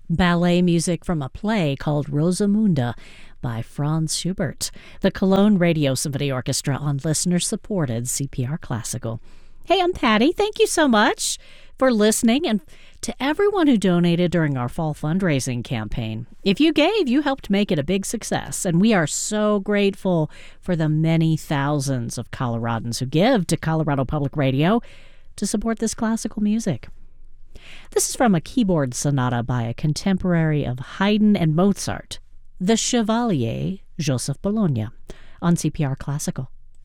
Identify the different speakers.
Speaker 1: ballet music from a play called Rosamunda by Franz Schubert. The Cologne Radio Symphony Orchestra on listener-supported CPR Classical. Hey, I'm Patty. Thank you so much for listening, and to everyone who donated during our fall fundraising campaign. If you gave, you helped make it a big success, and we are so grateful for the many thousands of Coloradans who give to Colorado Public Radio to support this classical music. This is from a keyboard sonata by a contemporary of Haydn and Mozart, the Chevalier Joseph Bologna, on CPR Classical.